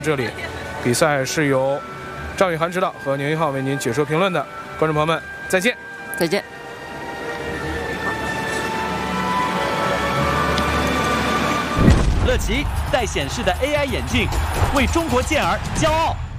这里，比赛是由张雨涵指导和宁一浩为您解说评论的。观众朋友们，再见， 再见。 乐奇带显示的 AI 眼镜，为中国健儿骄傲。